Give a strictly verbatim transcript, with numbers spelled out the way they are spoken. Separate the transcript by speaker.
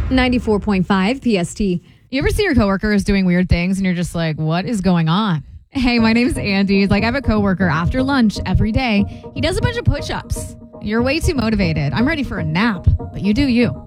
Speaker 1: ninety-four point five P S T.
Speaker 2: You ever see your coworkers doing weird things and you're just like, what is going on? Hey, my name's Andy. Like, I have a coworker after lunch every day. He does a bunch of push-ups. You're way too motivated. I'm ready for a nap, but you do you.